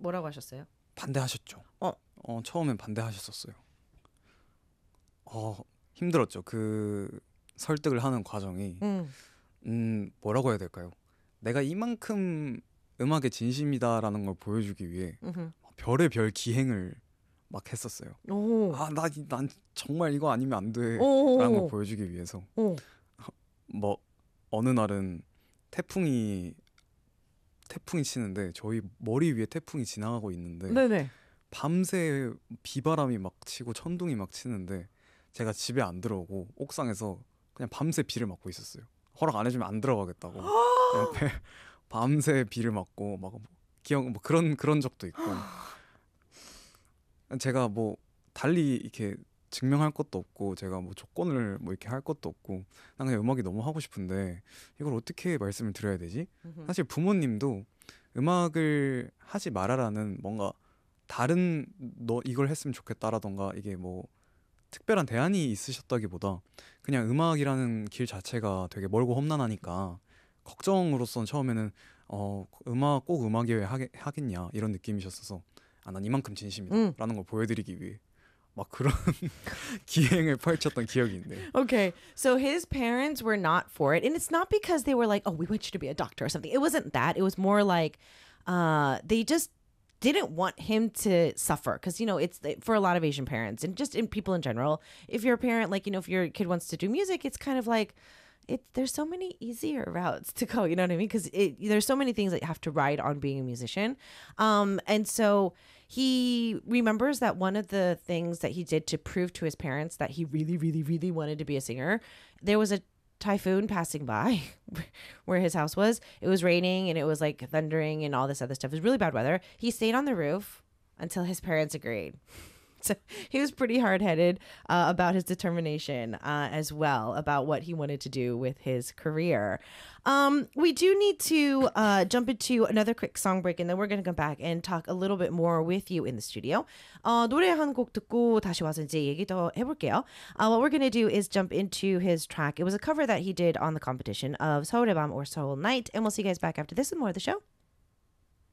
뭐라고 하셨어요? 반대하셨죠. 처음엔 반대하셨었어요. 힘들었죠. 그 설득을 하는 과정이 뭐라고 해야 될까요? 내가 이만큼 음악에 진심이다라는 걸 보여주기 위해 별의 별 기행을 막 했었어요. 난 정말 이거 아니면 안 돼 라는 걸 보여주기 위해서 뭐 어느 날은 태풍이 치는데 저희 머리 위에 태풍이 지나가고 있는데 네네. 밤새 비바람이 막 치고 천둥이 막 치는데 제가 집에 안 들어오고 옥상에서 그냥 밤새 비를 맞고 있었어요. 허락 안 해주면 안 들어가겠다고. 옆에 밤새 비를 맞고 막 그런 적도 있고. 제가 뭐 달리 이렇게 증명할 것도 없고 제가 뭐 조건을 뭐 이렇게 할 것도 없고 난 그냥 음악이 너무 하고 싶은데 이걸 어떻게 말씀을 드려야 되지? 사실 부모님도 음악을 하지 말아라는 뭔가 다른 너 이걸 했으면 좋겠다라던가 이게 뭐 특별한 대안이 있으셨다기보다 그냥 음악이라는 길 자체가 되게 멀고 험난하니까 걱정으로선 처음에는 음악 꼭 음악이어야 하겠냐 이런 느낌이셨어서 난 이만큼 진심이다 라는 걸 보여드리기 위해 막 그런 기행을 펼쳤던 기억이 있네요. Okay, so his parents were not for it, and it's not because they were like, "Oh, we want you to be a doctor" or something. It wasn't that. It was more like they just didn't want him to suffer because it's for a lot of Asian parents and just in people in general. If you're a parent, like if your kid wants to do music, it's kind of like there's so many easier routes to go. You know what I mean? Because there's so many things that you have to ride on being a musician, and so. He remembers that one of the things that he did to prove to his parents that he really, really, really wanted to be a singer, there was a typhoon passing by where his house was. It was raining and it was like thundering and all this other stuff. It was really bad weather. He stayed on the roof until his parents agreed. So he was pretty hard-headed about his determination as well, about what he wanted to do with his career. We do need to jump into another quick song break, and then we're going to come back and talk a little bit more with you in the studio. 노래 한 곡 듣고 다시 와서 이제 얘기 더 해볼게요. What we're going to do is jump into his track. It was a cover that he did on the competition of 서울의 밤 or Seoul Night, and we'll see you guys back after this and more of the show.